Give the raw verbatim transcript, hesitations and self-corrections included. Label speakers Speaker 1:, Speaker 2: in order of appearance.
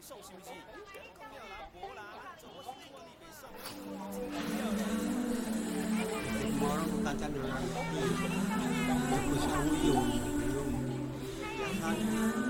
Speaker 1: 手是不是？讲了啦，无啦，做我是看你袂爽。
Speaker 2: 我们大家都要，也不想有，有，也他。